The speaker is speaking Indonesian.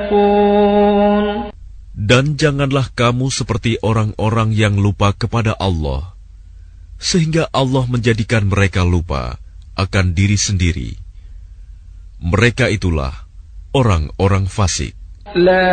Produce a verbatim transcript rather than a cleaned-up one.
يتقون. Dan janganlah kamu seperti orang-orang yang lupa kepada Allah, sehingga Allah menjadikan mereka lupa akan diri sendiri. Mereka itulah orang-orang fasik.